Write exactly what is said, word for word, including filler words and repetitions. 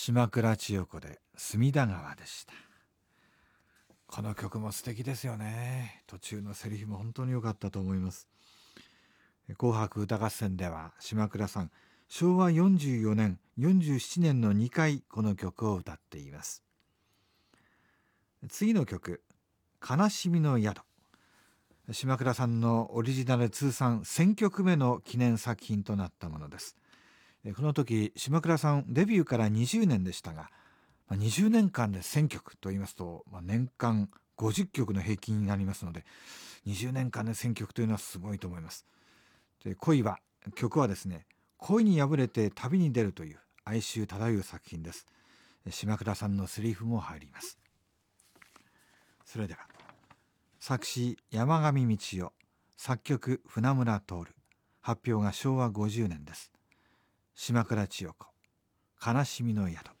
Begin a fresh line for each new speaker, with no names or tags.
島倉千代子で隅田川でした。この曲も素敵ですよね。途中のセリフも本当に良かったと思います。紅白歌合戦では島倉さん、しょうわよんじゅうよねん、よんじゅうななねんのにかいこの曲を歌っています。次の曲、悲しみの宿。島倉さんのオリジナル通算せんきょくめの記念作品となったものです。この時島倉さんデビューからにじゅうねんでしたが、にじゅうねんかんでせんきょくと言いますと、年間ごじゅっきょくの平均になりますので、にじゅうねんかんでせんきょくというのはすごいと思います。で、恋は曲はですね、恋に破れて旅に出るという哀愁漂う作品です。島倉さんのセリフも入ります。それでは作詞山上道代、作曲船村徹、発表がしょうわごじゅうねんです。島倉千代子、悲しみの宿。